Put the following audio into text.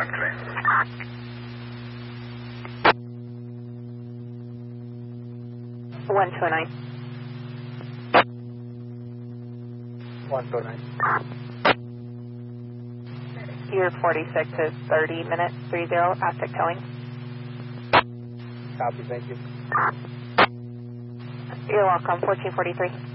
train. 129. 129. Your 46 is 30 minutes, 30, Aztec towing. Copy, thank you. You're welcome, 1443.